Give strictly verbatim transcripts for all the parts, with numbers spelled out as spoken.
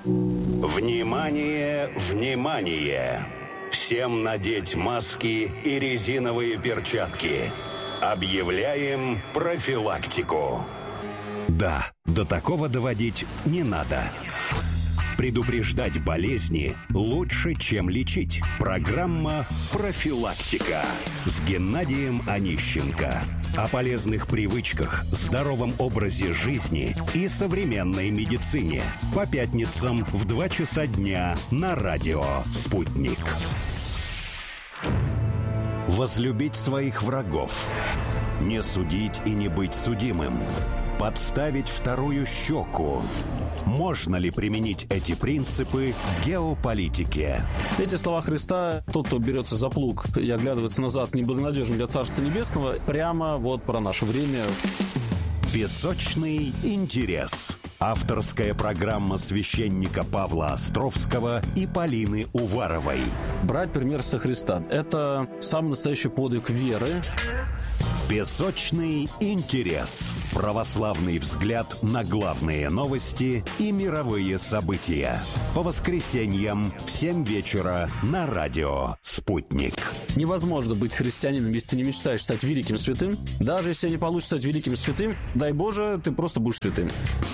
Внимание, внимание! Всем надеть маски и резиновые перчатки. Объявляем профилактику. Да, до такого доводить не надо. Предупреждать болезни лучше, чем лечить. Программа «Профилактика» с Геннадием Онищенко. О полезных привычках, здоровом образе жизни и современной медицине. По пятницам в два часа дня на радио «Спутник». Возлюбить своих врагов. Не судить и не быть судимым. Подставить вторую щеку. Можно ли применить эти принципы в геополитике? Эти слова Христа: тот, кто берется за плуг и оглядывается назад, неблагонадежен для Царства Небесного, прямо вот про наше время. Песочный интерес. Авторская программа священника Павла Островского и Полины Уваровой. Брать пример со Христа – это самый настоящий подвиг веры. Песочный интерес. Православный взгляд на главные новости и мировые события. По воскресеньям в семь вечера на радио «Спутник». Невозможно быть христианином, если ты не мечтаешь стать великим святым. Даже если не получится стать великим святым, дай Боже, ты просто будешь святым.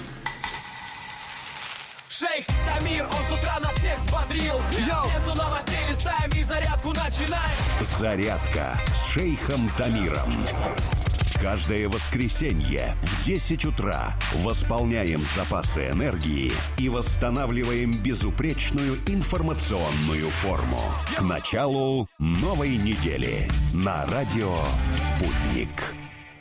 Шейх Тамир, он с утра нас всех взбодрил. Нету новостей, листаем и зарядку начинаем. Зарядка с шейхом Тамиром. Каждое воскресенье в десять утра восполняем запасы энергии и восстанавливаем безупречную информационную форму. К началу новой недели на радио «Спутник».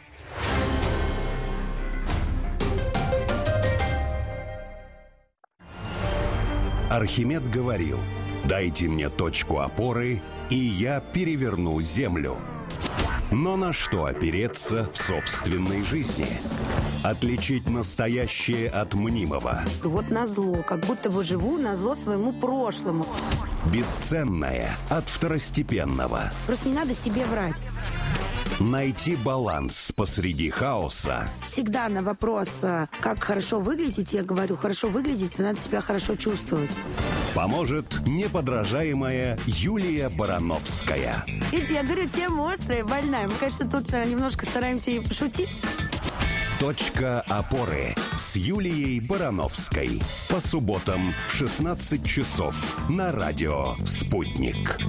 Архимед говорил: «Дайте мне точку опоры, и я переверну землю». Но на что опереться в собственной жизни? Отличить настоящее от мнимого. Вот назло, как будто бы живу назло своему прошлому. Бесценное от второстепенного. Просто не надо себе врать. Найти баланс посреди хаоса. Всегда на вопрос, как хорошо выглядеть, я говорю: хорошо выглядеть, надо себя хорошо чувствовать. Поможет неподражаемая Юлия Барановская. Видите, я говорю, тема острая, больная. Мы, конечно, тут немножко стараемся и пошутить. Точка опоры с Юлией Барановской. По субботам в шестнадцать часов на радио «Спутник».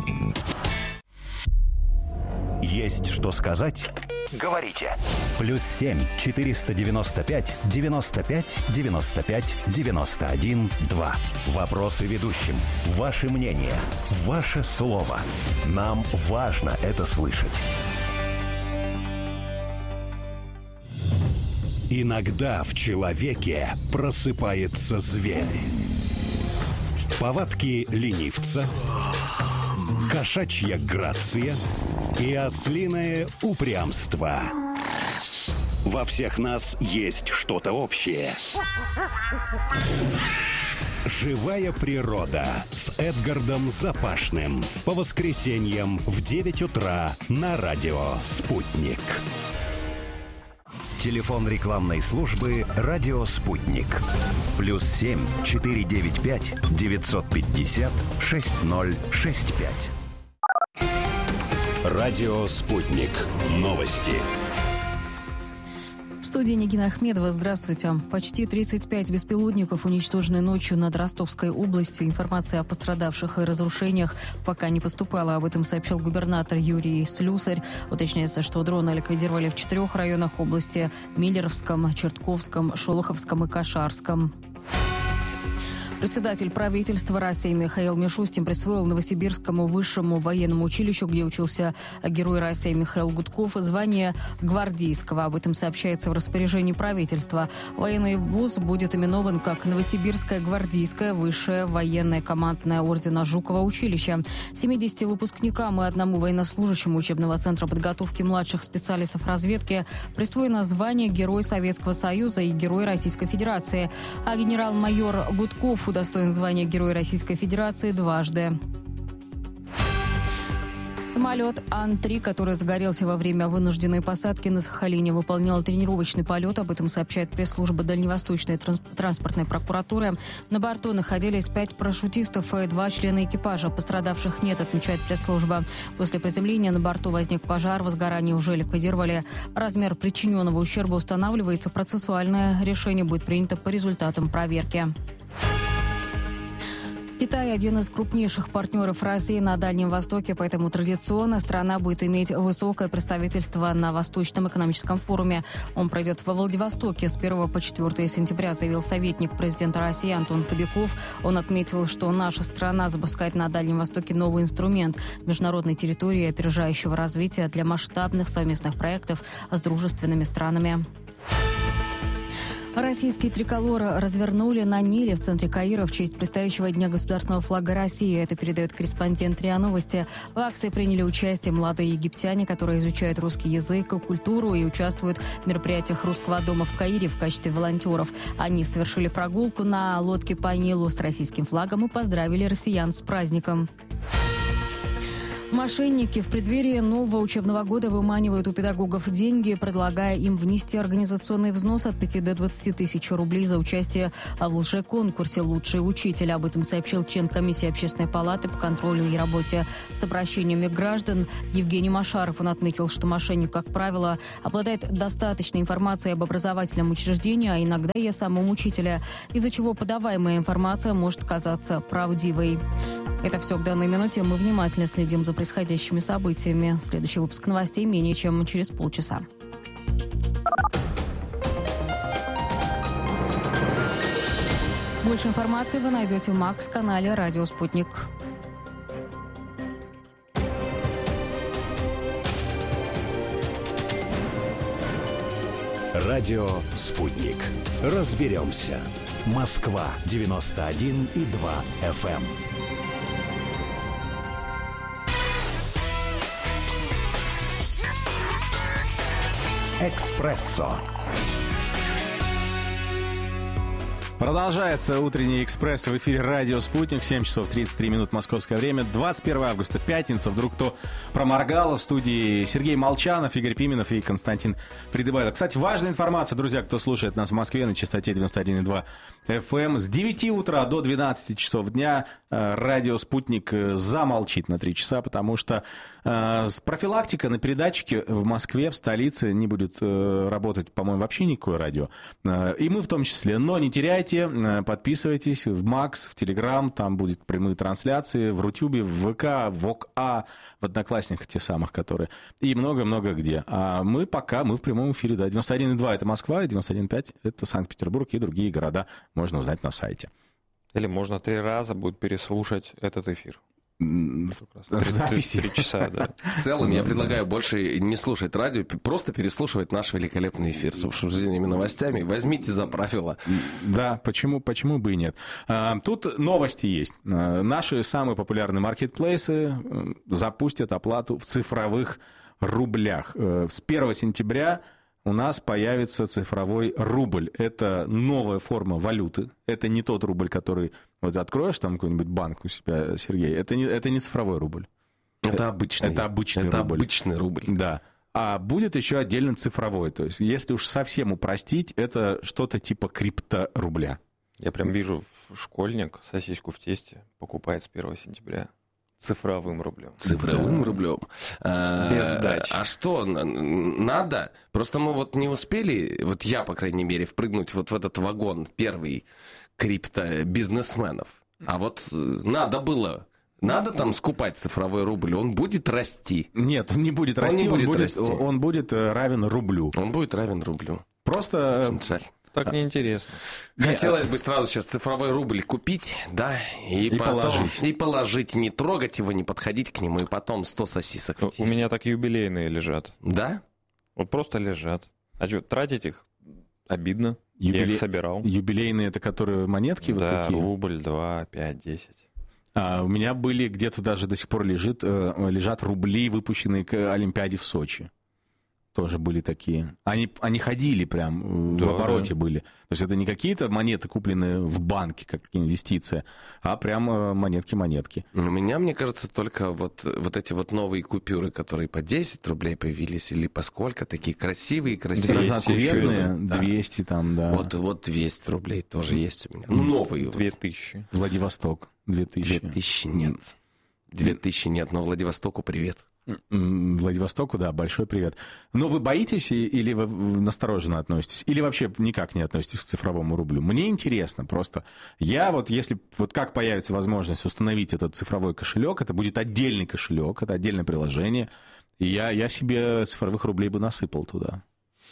Есть что сказать? Говорите. Плюс семь четыреста девяносто пять девяносто пять девяносто пять девяносто один два. Вопросы ведущим. Ваше мнение. Ваше слово. Нам важно это слышать. Иногда в человеке просыпается зверь. Повадки ленивца, кошачья грация и ослиное упрямство. Во всех нас есть что-то общее. «Живая природа» с Эдгардом Запашным. По воскресеньям в девять утра на радио «Спутник». Телефон рекламной службы «Радио Спутник». Плюс семь четыре девять пять девятьсот пятьдесят шесть ноль шесть пять. Радио «Спутник». Новости. В студии Нигина Ахмедова. Здравствуйте. Почти тридцать пять беспилотников уничтожены ночью над Ростовской областью. Информация о пострадавших и разрушениях пока не поступала. Об этом сообщил губернатор Юрий Слюсарь. Уточняется, что дроны ликвидировали в четырех районах области: Миллеровском, Чертковском, Шолоховском и Кашарском. Председатель правительства России Михаил Мишустин присвоил Новосибирскому высшему военному училищу, где учился герой России Михаил Гудков, звание гвардейского. Об этом сообщается в распоряжении правительства. Военный вуз будет именован как Новосибирское гвардейское высшее военное командное ордена Жукова училище. семидесяти выпускникам и одному военнослужащему учебного центра подготовки младших специалистов разведки присвоено звание Герой Советского Союза и Герой Российской Федерации. А генерал-майор Гудков удостоен звания Героя Российской Федерации дважды. Самолет Ан три, который загорелся во время вынужденной посадки на Сахалине, выполнял тренировочный полет. Об этом сообщает пресс-служба Дальневосточной транс- транспортной прокуратуры. На борту находились пять парашютистов и два члена экипажа. Пострадавших нет, отмечает пресс-служба. После приземления на борту возник пожар. Возгорание уже ликвидировали. Размер причиненного ущерба устанавливается. Процессуальное решение будет принято по результатам проверки. Китай – один из крупнейших партнеров России на Дальнем Востоке, поэтому традиционно страна будет иметь высокое представительство на Восточном экономическом форуме. Он пройдет во Владивостоке с первого по четвёртое сентября, заявил советник президента России Антон Кобяков. Он отметил, что наша страна запускает на Дальнем Востоке новый инструмент – международной территории опережающего развития для масштабных совместных проектов с дружественными странами. Российский триколор развернули на Ниле в центре Каира в честь предстоящего Дня государственного флага России. Это передает корреспондент РИА Новости. В акции приняли участие молодые египтяне, которые изучают русский язык и культуру и участвуют в мероприятиях Русского дома в Каире в качестве волонтеров. Они совершили прогулку на лодке по Нилу с российским флагом и поздравили россиян с праздником. Мошенники в преддверии нового учебного года выманивают у педагогов деньги, предлагая им внести организационный взнос от пяти до двадцати тысяч рублей за участие в лжеконкурсе «Лучший учитель». Об этом сообщил член комиссии Общественной палаты по контролю и работе с обращениями граждан Евгений Машаров. Он отметил, что мошенник, как правило, обладает достаточной информацией об образовательном учреждении, а иногда и о самом учителе, из-за чего подаваемая информация может казаться правдивой. Это все к данной минуте. Мы внимательно следим за происходящими событиями. Следующий выпуск новостей менее чем через полчаса. Больше информации вы найдете в Макс-канале «Радио Спутник». Радио «Спутник». Разберемся. Москва девяносто один и два эф эм. «Экспрессо». Продолжается утренний экспресс в эфире «Радио Спутник». семь часов тридцать три минут московское время. двадцать первое августа, пятница. Вдруг кто проморгал. В студии Сергей Молчанов, Игорь Пименов и Константин Придыбайло. Кстати, важная информация, друзья, кто слушает нас в Москве на частоте девяносто один и два эф эм. С девяти утра до двенадцати часов дня «Радио Спутник» замолчит на три часа, потому что э, профилактика на передатчике в Москве, в столице, не будет э, работать, по-моему, вообще никакое радио. Э, и мы в том числе. Но не теряйте. Подписывайтесь в Макс, в Телеграм, там будут прямые трансляции, в Рутюбе, в ВК, в ОКА, в Одноклассниках те самых, которые, и много-много где. А мы пока, мы в прямом эфире, да, девяносто один и два это Москва, девяносто один и пять это Санкт-Петербург и другие города можно узнать на сайте. Или можно три раза будет переслушать этот эфир. В записи. Три часа, да. В целом, я предлагаю больше не слушать радио, просто переслушивать наш великолепный эфир с обсуждениями, новостями. Возьмите за правило. Да, почему, почему бы и нет. Тут новости есть. Наши самые популярные маркетплейсы запустят оплату в цифровых рублях. С первого сентября у нас появится цифровой рубль. Это новая форма валюты. Это не тот рубль, который... Вот откроешь там какой-нибудь банк у себя, Сергей, это не, это не цифровой рубль. Это обычный. Это обычный это рубль. обычный рубль. Да. А будет еще отдельно цифровой. То есть, если уж совсем упростить, это что-то типа крипторубля. Я прям вижу, школьник сосиску в тесте покупает с первого сентября. Цифровым рублем. Цифровым да. рублем. Без сдачи. А, а что, надо? Просто мы вот не успели, вот я, по крайней мере, впрыгнуть вот в этот вагон первый криптобизнесменов. А вот надо было... Надо там скупать цифровой рубль, он будет расти. Нет, он не будет он расти, не будет он, будет, расти. он будет равен рублю. Он будет равен рублю. Просто... Очень жаль. Так неинтересно. Хотелось бы сразу сейчас цифровой рубль купить, да, и, и потом, положить. И положить, не трогать его, не подходить к нему, и потом сто сосисок в тесте. У меня так юбилейные лежат. Да? Вот просто лежат. А что, тратить их обидно. Юбиле... Я их собирал. Юбилейные, это которые монетки да, вот такие? рубль, два, пять, десять. А, у меня были где-то даже до сих пор лежит, лежат рубли, выпущенные к Олимпиаде в Сочи. тоже были такие. Они, они ходили прям, Да, в обороте да. были. То есть это не какие-то монеты, купленные в банке, как инвестиция, а прям э, монетки-монетки. У меня, мне кажется, только вот, вот эти вот новые купюры, которые по десять рублей появились, или по сколько, такие красивые-красивые. Разноцветные, Да. двести там, да. Вот, вот двести рублей тоже есть у меня. Ну, новые. Две тысячи. Владивосток, две тысячи. Две тысячи нет. Две тысячи нет, но Владивостоку привет. М, Владивостоку, да, большой привет. Но вы боитесь и- или вы настороженно относитесь? Или вообще никак не относитесь к цифровому рублю? Мне интересно просто. Я вот, если вот как появится возможность установить этот цифровой кошелек, это будет отдельный кошелек, это отдельное приложение, и я, я себе цифровых рублей бы насыпал туда.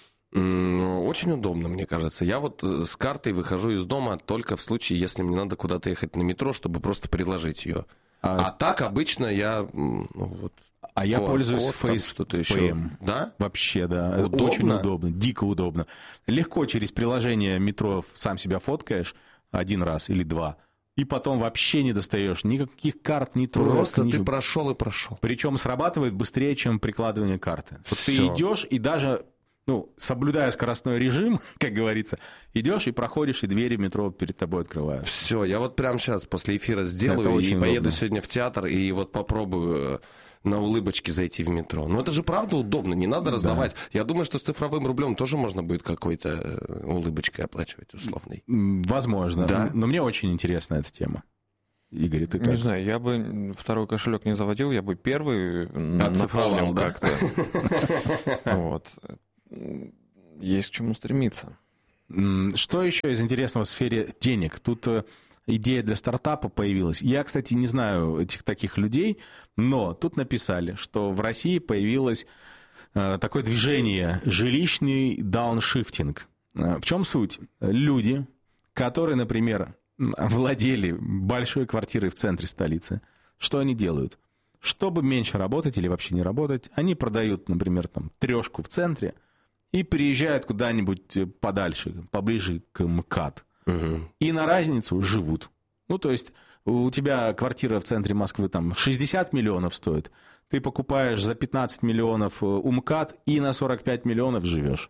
М, Очень удобно, мне кажется. Я вот э, с картой выхожу из дома только в случае, если мне надо куда-то ехать на метро, чтобы просто приложить ее. А, А, так обычно я... м, ну, вот, а я код- пользуюсь код, там что-то еще. FacePay. Да? Вообще, да. Это Удобно? очень удобно, дико удобно. Легко через приложение метро сам себя фоткаешь один раз или два, и потом вообще не достаешь никаких карт, ни троек, Просто ни- ты прошел и прошел. Причем срабатывает быстрее, чем прикладывание карты. Вот ты Всё. идешь и даже, ну, соблюдая скоростной режим, как говорится, идешь и проходишь, и двери метро перед тобой открывают. Все, я вот прямо сейчас после эфира Это сделаю и очень поеду удобно. сегодня в театр и вот попробую э, на улыбочке зайти в метро. Ну это же правда удобно, не надо раздавать. Я думаю, что с цифровым рублем тоже можно будет какой-то э, улыбочкой оплачивать условной. М, Возможно. Да. Но мне очень интересна эта тема. Игорь, ты как? Не знаю, я бы второй кошелек не заводил, я бы первый Оцифровал, наполнил да? как-то. Вот. Есть к чему стремиться. М, Что еще из интересного в сфере денег? Тут э, идея для стартапа появилась. Я, кстати, не знаю этих таких людей, но тут написали, что в России появилось э, такое движение жилищный дауншифтинг. Э, В чем суть? Люди, которые, например, м, владели большой квартирой в центре столицы, что они делают? Чтобы меньше работать или вообще не работать, они продают, например, там, трешку в центре, и переезжают куда-нибудь подальше, поближе к МКАД. Мгм. И на разницу живут. Ну, то есть у тебя квартира в центре Москвы там шестьдесят миллионов стоит, ты покупаешь за пятнадцать миллионов у МКАД и на сорок пять миллионов живешь.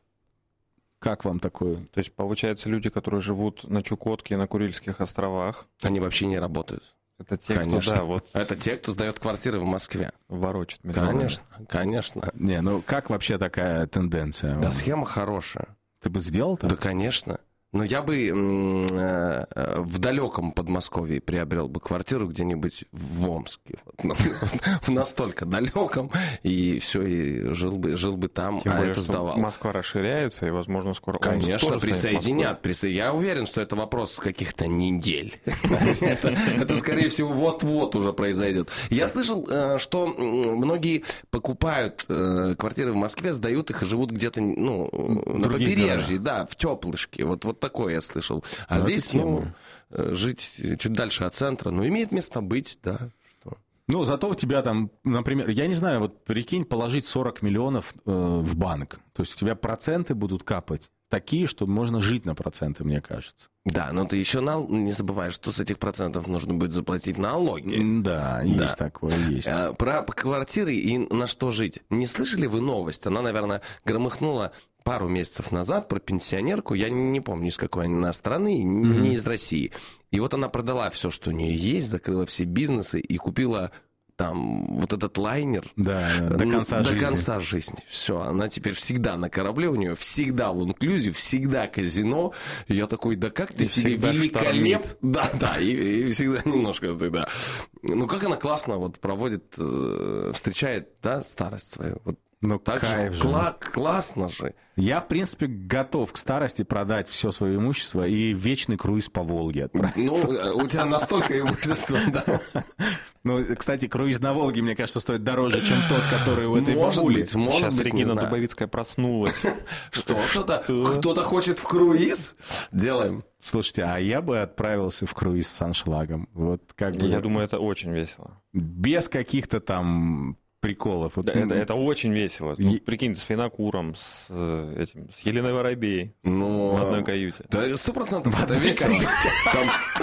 Как вам такое? То есть, получается, люди, которые живут на Чукотке и на Курильских островах, Они вообще не работают. это те, Конечно. кто, да, вот Это те, кто сдает квартиры в Москве. ворочит миллионы. Конечно, конечно. Не, ну как вообще такая тенденция? Да, схема хорошая. Ты бы сделал так? Да, конечно. Но я бы м, э, э, в далеком Подмосковье приобрел бы квартиру где-нибудь в Омске. Вот, ну, в настолько далеком. И все, и жил бы, жил бы там, Тем а более, это что сдавал. Москва расширяется, и, возможно, скоро Омск Конечно, тоже станет присоединят. присо- Я уверен, что это вопрос каких-то недель. Это, это, скорее всего, вот-вот уже произойдет. Я слышал, э, что м, многие покупают э, квартиры в Москве, сдают их и живут где-то ну, на других побережье, да, в теплышке. Вот, вот такое я слышал. А Ну, это здесь, тема. ну, э, жить чуть дальше от центра, ну, имеет место быть, да. Что? Ну, зато у тебя там, например, я не знаю, вот прикинь, положить сорок миллионов э, в банк. То есть у тебя проценты будут капать такие, что можно жить на проценты, мне кажется. Да, но ты еще нал... не забываешь, что с этих процентов нужно будет заплатить налоги. М, Да, Да. есть такое, есть. А, Про квартиры и на что жить. Не слышали вы новость? Она, наверное, громыхнула пару месяцев назад про пенсионерку. Я не помню, из какой она страны, не из России. И вот она продала все, что у нее есть, закрыла все бизнесы и купила там вот этот лайнер. Да, до Ну, конца до жизни. конца жизни. Все, она теперь всегда на корабле, у нее всегда all-inclusive, всегда казино. И я такой, да как ты И себе всегда великолеп... штормит. Да, да, и, и всегда немножко тогда. Ну, как она классно вот проводит, э, встречает, да, старость свою. Вот Ну, так кайф же, же. кла- классно же. Я, в принципе, готов к старости продать все свое имущество и вечный круиз по Волге отправить. Ну, э, у тебя настолько имущество, да. Ну, кстати, круиз на Волге, мне кажется, стоит дороже, чем тот, который у этой Может бабули. быть, может Сейчас быть, не Регина знаю. Дубовицкая проснулась. Что, кто-то, кто-то хочет в круиз? Делаем. Слушайте, а я бы отправился в круиз с аншлагом. Вот как бы Я думаю, это очень весело. без каких-то там приколов. Вот, Да, это, это очень весело. Ну, Е- прикинь, с Финокуром, с, э, этим, с Еленой Воробей Ну, в одной каюте. да, сто процентов В это одной весело. каюте. Там,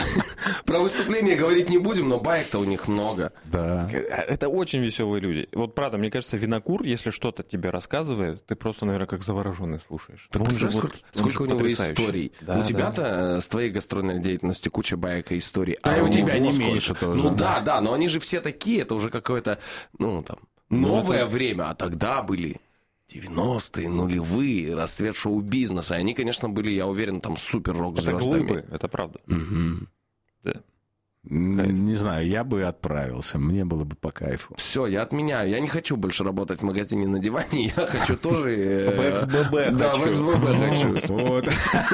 Про выступление говорить не будем, но баек-то у них много. Да. Это очень веселые люди. Вот правда, мне кажется, Винокур, если что-то тебе рассказывает, ты просто, наверное, как завороженный слушаешь. Ты Он же представляешь, вот- сколько, он сколько же у него потрясающий. историй? Да, у тебя-то да. э, с твоей гастрольной деятельностью куча баек и историй. Да и у тебя него не сколько? меньше тоже. Ну да, да, но они же все такие, это уже какое-то, ну там, новое время, а тогда были девяностые, нулевые, расцвет шоу-бизнеса. И они, конечно, были, я уверен, там супер Это рок-звездами. глыбы, это правда. Мгм. Да. М, Не знаю, я бы отправился, мне было бы по кайфу. Все, я отменяю. Я не хочу больше работать в магазине на диване. Я хочу тоже... э, В экс бэ бэ Да, в хочу. экс бэ бэ хочу. Вот.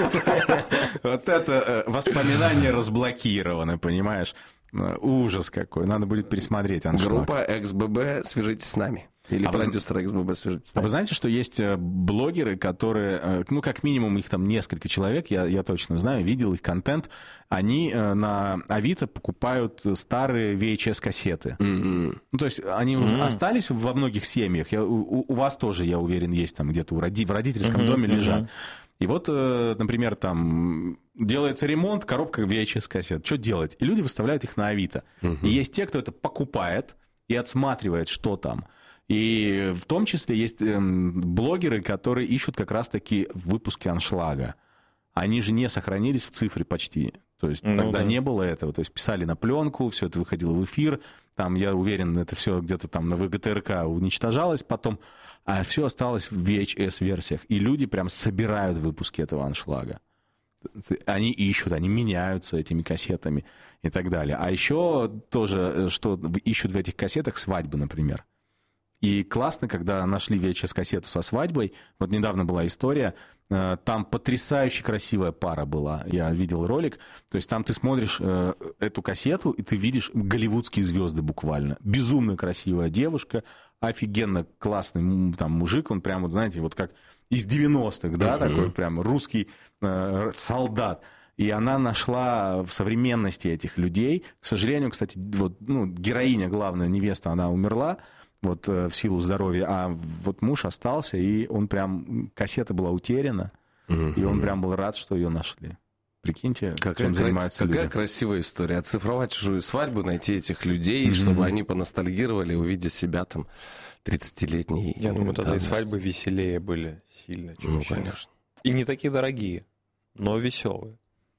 Вот это э, воспоминания разблокированы, понимаешь? Э, Ужас какой. Надо будет пересмотреть аншлаг. Группа экс бэ бэ, свяжитесь с нами. Или А вы зн- продюсер экс бэ бэ, свяжитесь с А нами. вы знаете, что есть э, блогеры, которые, э, ну, как минимум, их там несколько человек, я, я точно знаю, видел их контент, они э, на Авито покупают старые ви эйч эс-кассеты. М-м. Ну, то есть они Мгм. остались во многих семьях. Я, у, у вас тоже, я уверен, есть там где-то у роди- в родительском Мгм, доме мгм. лежат. И вот, э, например, там делается ремонт, коробка ви эйч эс-кассет. Что делать? И люди выставляют их на Авито. И есть те, кто это покупает и отсматривает, что там. И в том числе есть эм, блогеры, которые ищут как раз-таки выпуски аншлага. Они же не сохранились в цифре почти. То есть Ну тогда да. не было этого. То есть писали на пленку, все это выходило в эфир. Там, я уверен, это все где-то там на вэ гэ тэ эр ка уничтожалось потом. А все осталось в ви эйч эс-версиях. И люди прям собирают выпуски этого аншлага. Они ищут, они меняются этими кассетами и так далее. А еще тоже, что ищут в этих кассетах свадьбы, например. И классно, когда нашли ви эйч эс-кассету со свадьбой. Вот недавно была история. э, Там потрясающе красивая пара была. Я видел ролик. То есть там ты смотришь э, эту кассету, и ты видишь голливудские звезды буквально. Безумно красивая девушка, офигенно классный м, там мужик. Он прям, вот знаете, вот как из девяностых, да, такой прям русский э, солдат. И она нашла в современности этих людей. К сожалению, кстати, вот, ну, героиня, главная невеста, она умерла. Вот э, в силу здоровья, а вот муж остался, и он прям, кассета была утеряна, и он прям был рад, что ее нашли. Прикиньте, Какая, чем занимаются какая люди. красивая история. Оцифровать чужую свадьбу, найти этих людей, чтобы они поностальгировали, увидя себя там тридцатилетней. Я думаю, тогда и давности. свадьбы веселее были сильно, чем Ну, сейчас. конечно. И не такие дорогие, но веселые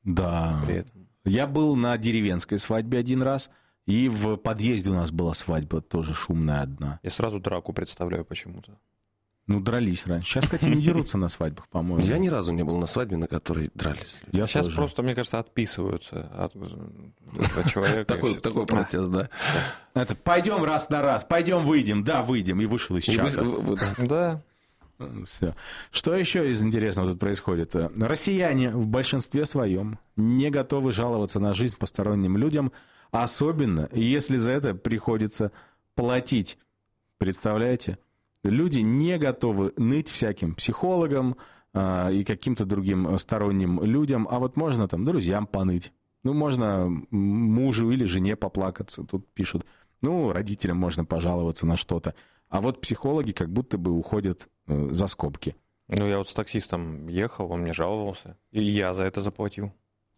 Да. при этом. Я был на деревенской свадьбе один раз, и в подъезде у нас была свадьба, тоже шумная одна. Я сразу драку представляю почему-то. Ну, дрались раньше. Сейчас, кстати, не дерутся на свадьбах, по-моему. Я ни разу не был на свадьбе, на которой дрались люди. Я Сейчас тоже. просто, мне кажется, отписываются от этого человека. и Такой, всё. такой протест, да. Это, пойдем раз на раз, пойдем выйдем, да, выйдем, и вышел из И вы- чата. вы- вы- да. Да. Все. Что еще из интересного тут происходит? Россияне в большинстве своем не готовы жаловаться на жизнь посторонним людям, особенно если за это приходится платить. Представляете? Люди не готовы ныть всяким психологам а, и каким-то другим сторонним людям, а вот можно там друзьям поныть. Ну, можно мужу или жене поплакаться, тут пишут. Ну, родителям можно пожаловаться на что-то. А вот психологи как будто бы уходят э, за скобки. Ну, я вот с таксистом ехал, он мне жаловался, и я за это заплатил.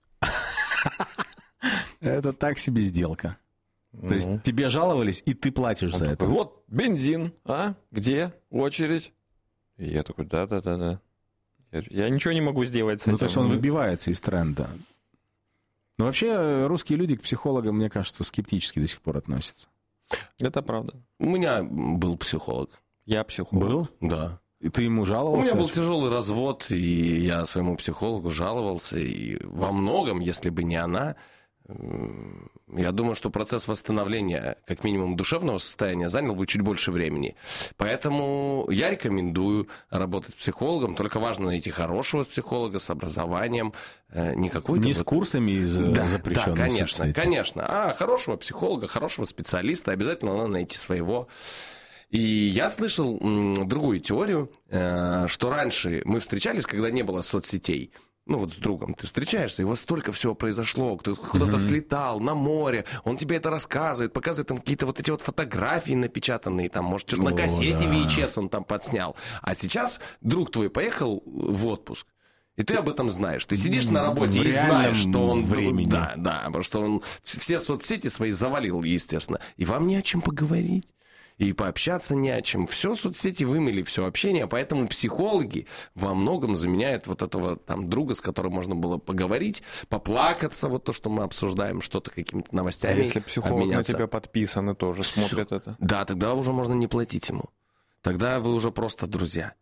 Это так себе сделка. То есть Ну. тебе жаловались, и ты платишь Он за такой, это. вот, бензин, а? Где? Очередь? И я такой, да-да-да-да. Я, я ничего не могу сделать с Ну, этим. то есть он выбивается из тренда. Но вообще э, русские люди к психологам, мне кажется, скептически до сих пор относятся. Это правда. У меня был психолог. Я психолог. Был? Да. И ты ему У жаловался? меня был тяжелый развод, и я своему психологу жаловался. И во многом, если бы не она, м, я думаю, что процесс восстановления, как минимум душевного состояния, занял бы чуть больше времени. Поэтому я рекомендую работать с психологом. Только важно найти хорошего психолога с образованием. э, Не какой-то Не с вот- курсами из э, Да, запрещенных да, конечно, соцсетей. конечно. А хорошего психолога, хорошего специалиста обязательно надо найти своего. И я слышал м, другую теорию, э, что раньше мы встречались, когда не было соцсетей. Ну вот с другом ты встречаешься, и у вас столько всего произошло, кто куда-то слетал, на море, он тебе это рассказывает, показывает там какие-то вот эти вот фотографии напечатанные, там, может, что-то на О, кассете да. ви эйч эс он там подснял. А сейчас друг твой поехал в отпуск, И ты об этом знаешь. Ты сидишь на работе в и знаешь, что он... времени. Да, да, потому что он все соцсети свои завалил, естественно. И вам не о чем поговорить. И пообщаться не о чем. Все соцсети вымели, все общение, поэтому психологи во многом заменяют вот этого там друга, с которым можно было поговорить, поплакаться, вот то, что мы обсуждаем, что-то какими-то новостями. А если психолог обменяться. на тебя подписан и тоже Всё. смотрит это? Да, тогда уже можно не платить ему. Тогда вы уже просто друзья.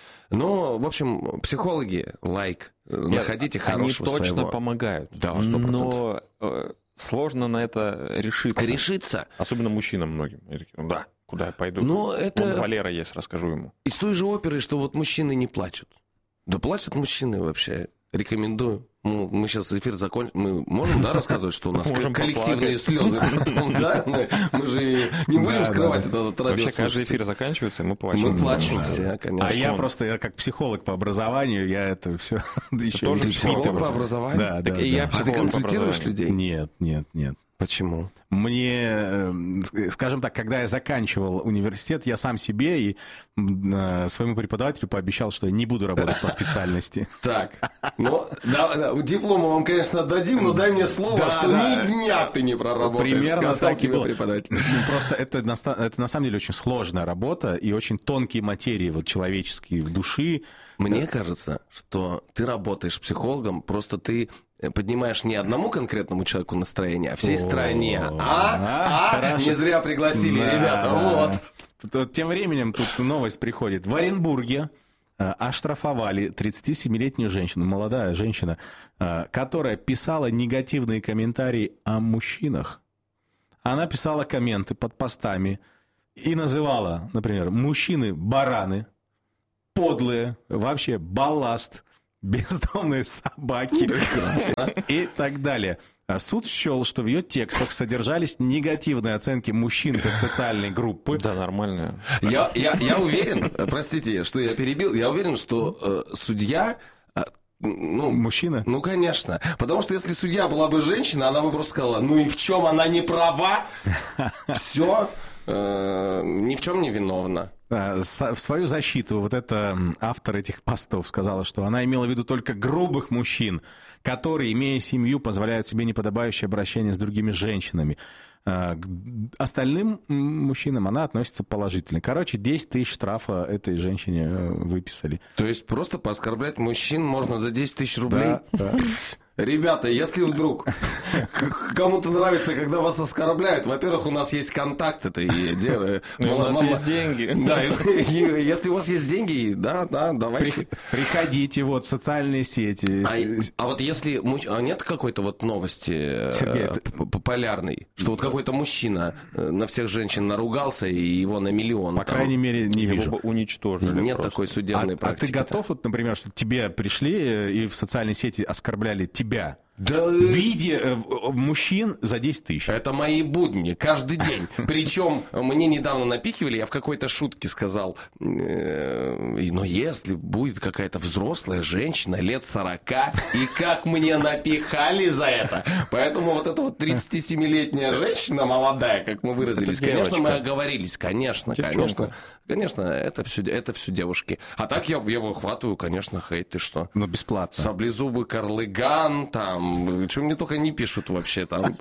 Ну, в общем, психологи, лайк, Нет, находите хорошего Они точно своего. помогают. Да, сто процентов. Но э, сложно на это решиться. Решиться. Особенно мужчинам многим. Они такие, ну да, куда я пойду? Но это Вон Валера есть, расскажу ему. из той же оперы, что вот мужчины не плачут. Да плачут мужчины вообще. Рекомендую. Ну, мы сейчас эфир закончим. Мы можем, да, рассказывать, что у нас Можем коллективные поплакать. слезы потом, да? Мы, мы же не будем Да, скрывать да, этот Вообще каждый радиослушатель. эфир заканчивается, и мы плачем. Мы плачем все, конечно. А я просто, я как психолог по образованию, я это все еще тоже не Психолог впитываю. по образованию? Да, Так да, и я да. А ты психолог по консультируешь образованию. людей? Нет, нет, нет. Почему? Мне, э, скажем так, когда я заканчивал университет, я сам себе и э, своему преподавателю пообещал, что я не буду работать по специальности. Так, ну, да, да, диплом вам, конечно, отдадим, но дай мне слово, Да, что да. ни дня ты не проработаешь. Примерно сказал так и тебе было. преподаватель. Ну, Просто это, на ста- это на самом деле очень сложная работа и очень тонкие материи, вот человеческие, в души. Мне кажется, что ты работаешь психологом, просто ты поднимаешь не одному конкретному человеку настроение, а всей О, стране. А? а, А? хорошо. Не зря пригласили, Да, ребята, да. вот. Тут Тем временем тут новость приходит. В Оренбурге э, оштрафовали тридцатисемилетнюю женщину, молодая женщина, э, которая писала негативные комментарии о мужчинах. Она писала комменты под постами и называла, например, мужчины бараны, подлые, вообще балласт, бездомные собаки и так далее. А суд счел, что в ее текстах содержались негативные оценки мужчин как социальной группы. Да, нормально. Я, я, я уверен, простите, что я перебил, я уверен, что э, судья... э, ну, Мужчина? Ну, конечно. Потому что если судья была бы женщина, она бы просто сказала, ну и в чем она не права? Все, ни в чем не виновна. А, с- В свою защиту вот эта м, автор этих постов сказала, что она имела в виду только грубых мужчин, которые, имея семью, позволяют себе неподобающее обращение с другими женщинами. А, К остальным м, мужчинам она относится положительно. Короче, десять тысяч штрафа этой женщине э, выписали. То есть просто пооскорблять мужчин можно за десять тысяч рублей? Да, да. Ребята, если вдруг к- кому-то нравится, когда вас оскорбляют, во-первых, у нас есть контакт этой девы. И у нас есть деньги. Да, и- и если у вас есть деньги, да, да, давайте. При- Приходите вот в социальные сети. А, С- а вот если... муж- А нет какой-то вот новости э, Сергей, п- п- популярной, что вот какой-то мужчина э, на всех женщин наругался, и его на миллион. По там. крайней мере, не Его вижу. бы уничтожили Нет просто. такой А, судебной а практики. ты готов, вот, например, что тебе пришли э, и в социальные сети оскорбляли тебя? Да, В виде э, в- мужчин за десять тысяч. это мои будни, каждый день. Причем мне недавно напикивали, я в какой-то шутке сказал, э, и, но если будет какая-то взрослая женщина лет сорока, и как мне напихали за это. Поэтому вот эта вот тридцатисемилетняя женщина, молодая, как мы выразились, Это конечно, мы девочка. оговорились, конечно, Девчонка. конечно. Конечно, это все, это все девушки. А так я, я выхватываю, конечно, хейт, ты что? Но бесплатно. Саблезубый Карлыган, там, что мне только не пишут вообще, там,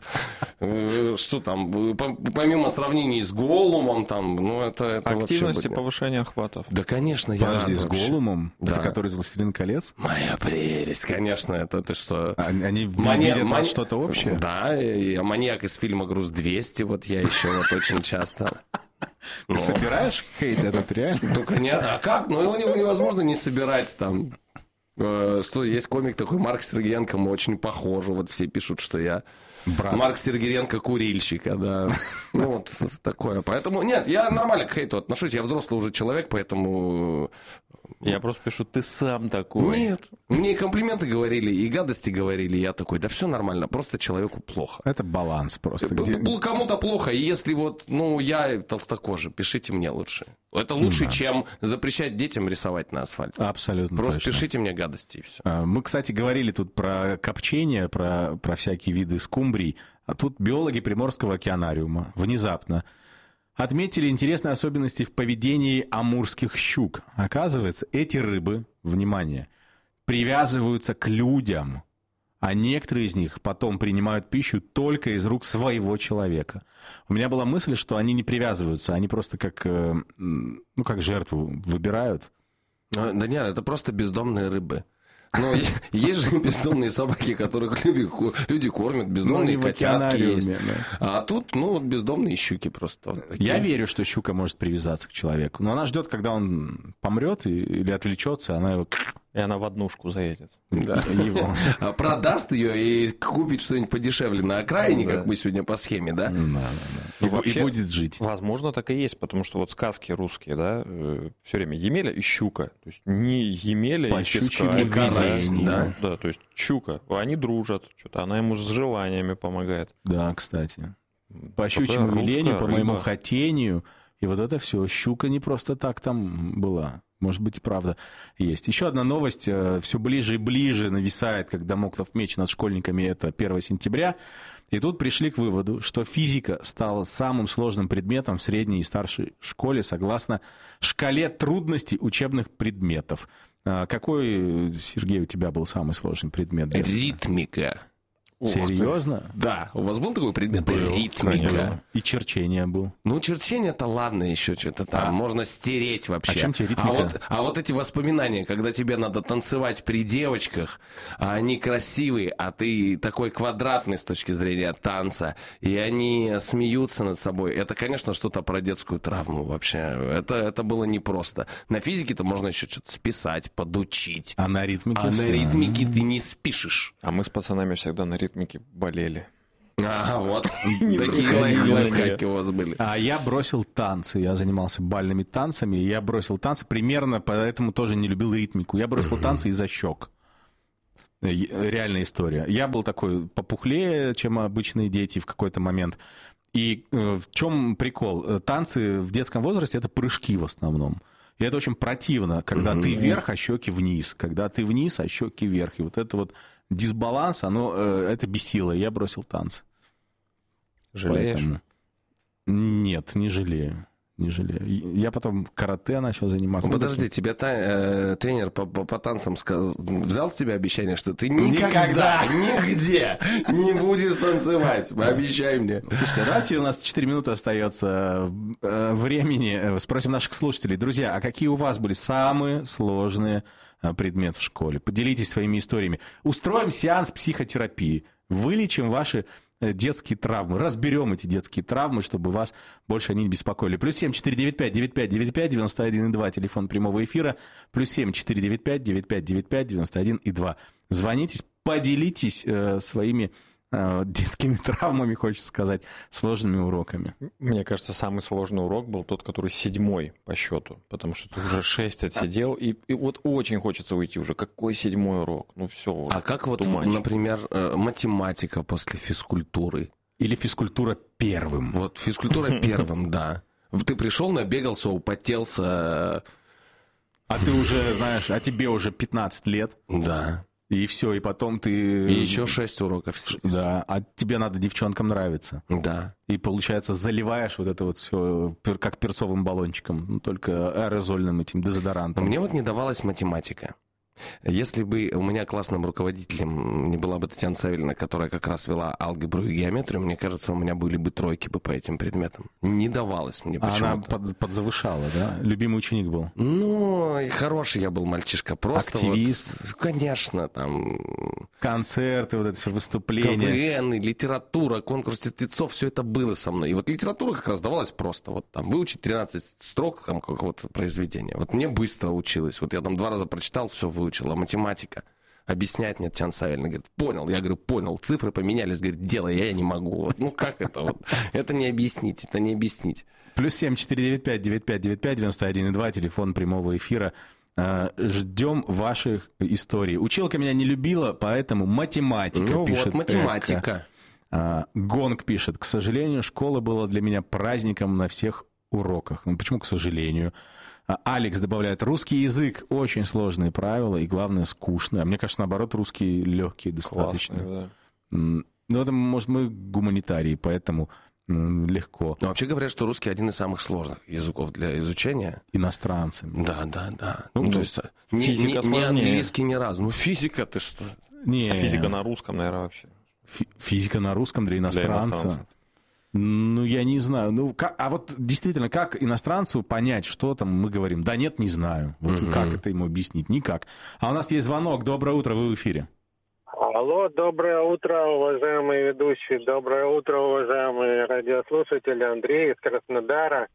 э, что там, э, по- помимо сравнений с Голумом, там, ну, это, это вообще... Активность и будет- повышение охватов. Да, конечно, я Подожди, рад с вообще. Голумом? Да. Это который из «Властелин колец»? Моя прелесть, конечно, это ты что... Они, они Мани- видят в мани- вас что-то общее? Да, и маньяк из фильма «Груз двести», вот я еще вот очень часто... Ты Ну. собираешь хейт этот реально? Ну, конечно. А как? Ну, его не- невозможно не собирать там. Э, Что, есть комик такой, Марк Сергеенко, мы очень похожи. Вот все пишут, что я Брат. Марк Сергеенко курильщика, да. Ну, вот такое. Поэтому, нет, я нормально к хейту отношусь. Я взрослый уже человек, поэтому... Я просто пишу, ты сам такой. Нет. Мне и комплименты говорили, и гадости говорили. Я такой, да все нормально, просто человеку плохо. Это баланс просто. где- Б- Кому-то плохо, и если вот, ну, я толстокожий, пишите мне лучше. Это лучше, чем запрещать детям рисовать на асфальте. Абсолютно Просто точно. пишите мне гадости, и все. А, Мы, кстати, говорили тут про копчение, про, про всякие виды скумбрий. А тут биологи Приморского океанариума внезапно отметили интересные особенности в поведении амурских щук. Оказывается, эти рыбы, внимание, привязываются к людям, а некоторые из них потом принимают пищу только из рук своего человека. У меня была мысль, что они не привязываются, они просто как, ну, как жертву выбирают. Да нет, это просто бездомные рыбы. Но есть же бездомные собаки, которых люди кормят, бездомные котятки есть. А тут, ну, вот бездомные щуки просто. Я верю, что щука может привязаться к человеку. Но она ждет, когда он помрет или отвлечется, она его... И она в однушку заедет. Да. Его. А продаст ее и купит что-нибудь подешевле на окраине, да. Как мы сегодня по схеме, да? Да, да, да. И, вообще, и будет жить. Возможно, так и есть, потому что вот сказки русские, да, все время Емеля и щука. То есть не Емеля по и песка, а карась, да. Да, то есть щука. Они дружат, что-то она ему с желаниями помогает. Да, кстати. По щучьему велению, по моему хотению. И вот это все. Щука не просто так там была. Может быть, и правда есть. Еще одна новость. Все ближе и ближе нависает, как дамоклов меч над школьниками. Это первого сентября. И тут пришли к выводу, что физика стала самым сложным предметом в средней и старшей школе, согласно шкале трудностей учебных предметов. Какой, Сергей, у тебя был самый сложный предмет? Ритмика. Серьезно? Да. У вас был такой предмет? Был, ритмика. Конечно. И черчение был. Ну, черчение-то ладно еще что-то там. А? Можно стереть вообще. А чем тебе ритмика? А вот, а вот эти воспоминания, когда тебе надо танцевать при девочках, а они красивые, а ты такой квадратный с точки зрения танца, и они смеются над собой. Это, конечно, что-то про детскую травму вообще. Это, это было непросто. На физике-то можно еще что-то списать, подучить. А на ритмике? А все. На ритмике ты не спишешь. А мы с пацанами всегда на ритмике болели. А, вот. Такие лайфхаки у вас были. А я бросил танцы. Я занимался бальными танцами. Я бросил танцы примерно, поэтому тоже не любил ритмику. Я бросил танцы из-за щек. Реальная история. Я был такой попухлее, чем обычные дети в какой-то момент. И в чем прикол? Танцы в детском возрасте — это прыжки в основном. И это очень противно, когда ты вверх, а щеки вниз. Когда ты вниз, а щеки вверх. И вот это вот дисбаланс, оно, это бесило. Я бросил танцы. Жалеешь? Поэтому... Нет, не жалею. Не жалею. Я потом карате начал заниматься. Подожди, тебе та, э, тренер по, по, по танцам сказ... взял с тебя обещание, что ты никогда, никогда нигде не будешь танцевать? Обещай мне. Слушайте, давайте, у нас четыре минуты остается времени. Спросим наших слушателей. Друзья, а какие у вас были самые сложные предметы в школе? Поделитесь своими историями. Устроим сеанс психотерапии. Вылечим ваши детские травмы. Разберем эти детские травмы, чтобы вас больше они не беспокоили. Плюс семь четыре девять пять девять пять девять пять девяносто один и два. Телефон прямого эфира. Плюс семь четыре девять пять девять пять девять пять девяносто один и два. Звоните, поделитесь э, своими э, детскими травмами, хочется сказать, сложными уроками. Мне кажется, самый сложный урок был тот, который седьмой по счету, потому что ты уже шесть отсидел, и, и вот очень хочется уйти уже. Какой седьмой урок? Ну все уже. А как вот, например, математика после физкультуры? Или физкультура первым? Вот физкультура первым, да. Ты пришел, набегался, употелся. А ты уже, знаешь, а тебе уже пятнадцать лет. Да. И все, и потом ты... И еще шесть уроков. Да, а тебе надо девчонкам нравиться. Да. И, получается, заливаешь вот это вот все как перцовым баллончиком, ну, только аэрозольным этим дезодорантом. Мне вот не давалась математика. Если бы у меня классным руководителем не была бы Татьяна Савельевна, которая как раз вела алгебру и геометрию, мне кажется, у меня были бы тройки бы по этим предметам. Не давалось мне почему-то. Она под, подзавышала, да? Любимый ученик был? Ну, хороший я был мальчишка. Просто активист? Вот, конечно, там... Концерты, вот это все выступления. КВН, литература, конкурс льстецов, все это было со мной. И вот литература как раз давалась просто. Вот там выучить тринадцать строк там, какого-то произведения. Вот мне быстро училось. Вот я там два раза прочитал, все выучил. А математика объясняет мне Татьяна Савельевна, говорит, понял, я говорю, понял, цифры поменялись, говорит, делай, я не могу. Вот, ну как это вот? Это не объяснить, это не объяснить. Плюс семь четыре девять пять девять пять девять пять девяносто один и два, телефон прямого эфира. Ждем ваших историй. Училка меня не любила, поэтому математика, ну пишет. Вот, математика. Эка. Гонг пишет, к сожалению, школа была для меня праздником на всех уроках. Ну почему к сожалению? Алекс добавляет, русский язык, очень сложные правила и, главное, скучные. А мне кажется, наоборот, русский легкий достаточно. Классный, да. Ну, это, может, мы гуманитарии, поэтому ну, легко. Но вообще говорят, что русский один из самых сложных языков для изучения. Иностранцами. Да, да, да. Ну, Ну, то есть не, физика не- не сложнее. английский ни разу. Ну, физика, ты что? Не, А физика на русском, наверное, вообще. фи- физика на русском для Для иностранца. иностранца. Ну, я не знаю. Ну, как, а вот действительно, как иностранцу понять, что там мы говорим? Да нет, не знаю. Вот Мгм. как это ему объяснить? Никак. А у нас есть звонок. Доброе утро, вы в эфире. Алло, доброе утро, уважаемые ведущие, доброе утро, уважаемые радиослушатели, Андрей из Краснодара.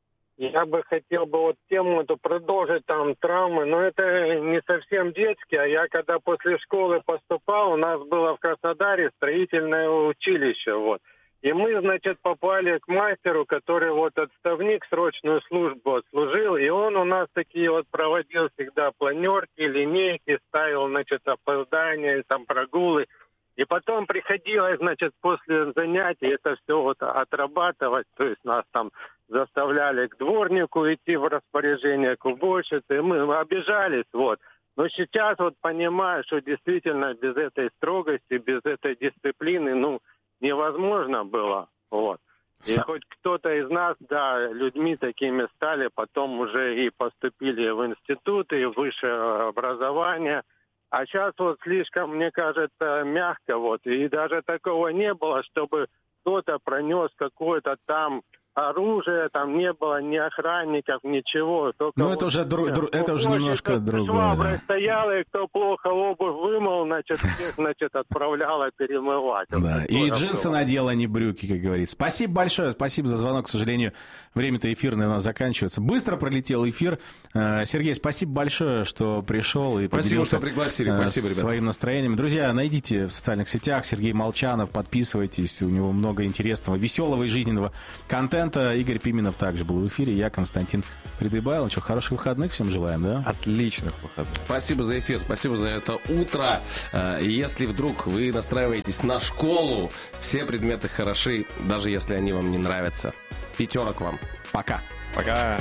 Я бы хотел бы вот тему эту продолжить, там, травмы, но это не совсем детские, а я когда после школы поступал, у нас было в Краснодаре строительное училище, вот. И мы, значит, попали к мастеру, который вот отставник, срочную службу отслужил, и он у нас такие вот проводил всегда планерки, линейки, ставил, значит, опоздания, там, прогулы. И потом приходилось, значит, после занятий это все вот отрабатывать, то есть нас там заставляли к дворнику идти в распоряжение, к уборщице, и мы обижались, вот. Но сейчас вот понимаю, что действительно без этой строгости, без этой дисциплины, ну, невозможно было, вот. И Са- хоть кто-то из нас, да, людьми такими стали, потом уже и поступили в институты, и в высшее образование. А сейчас вот слишком, мне кажется, мягко, вот. И даже такого не было, чтобы кто-то пронес какое-то там оружие, там не было ни охранников, ничего. Только Ну, вот, это уже, дру- э, дру- это уже уборщица немножко с другое. шваброй Да. стояла, и кто плохо обувь вымыл, значит, всех, значит, отправляла перемывать. Вот Да, такое и джинсы было. надел, а не брюки, как говорится. Спасибо большое, спасибо за звонок. К сожалению, время-то эфирное у нас заканчивается. Быстро пролетел эфир. Э, Сергей, спасибо большое, что пришел и Спасибо, поделился что пригласили. э, Спасибо, ребята. своим настроением. Друзья, найдите в социальных сетях Сергей Молчанов, подписывайтесь. У него много интересного, веселого и жизненного контента. Игорь Пименов также был в эфире. Я Константин Придыбайло. Ну что, хороших выходных всем желаем, да? Отличных выходных. Спасибо за эфир, спасибо за это утро. Э, И если вдруг вы настраиваетесь на школу, все предметы хороши, даже если они вам не нравятся. Пятерок вам. Пока. Пока.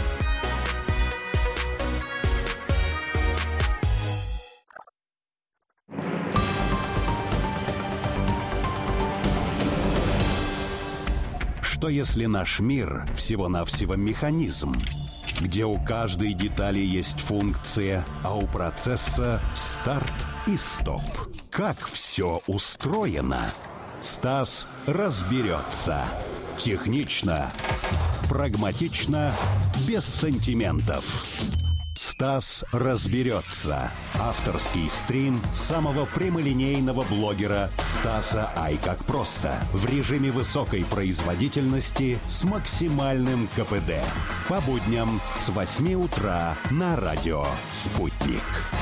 Что если наш мир всего-навсего механизм, где у каждой детали есть функция, а у процесса старт и стоп? Как все устроено? Стас разберется. Технично, прагматично, без сантиментов. Стас разберется. Авторский стрим самого прямолинейного блогера Стаса Ай как просто. В режиме высокой производительности с максимальным ка пэ дэ. По будням с восьми утра на радио «Спутник».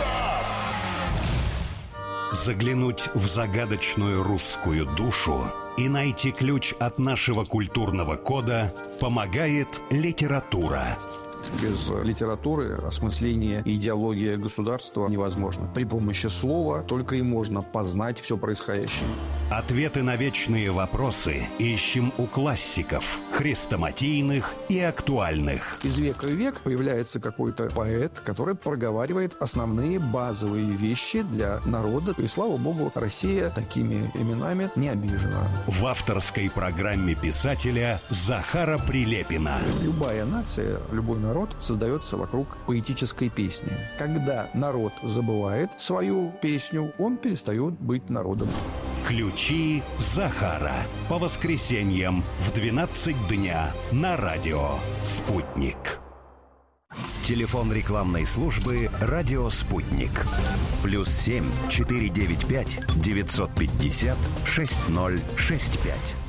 Заглянуть в загадочную русскую душу и найти ключ от нашего культурного кода помогает литература. Без литературы осмысление и идеология государства невозможно. При помощи слова только и можно познать все происходящее. Ответы на вечные вопросы ищем у классиков, хрестоматийных и актуальных. Из века в век появляется какой-то поэт, который проговаривает основные базовые вещи для народа. И, слава богу, Россия такими именами не обижена. В авторской программе писателя Захара Прилепина. Любая нация, любой народ создается вокруг поэтической песни. Когда народ забывает свою песню, он перестает быть народом. Ключи Захара. По воскресеньям в двенадцать дня на радио «Спутник». Телефон рекламной службы «Радио Спутник». Плюс семь четыре девять пять девятьсот пятьдесят шесть ноль шесть пять.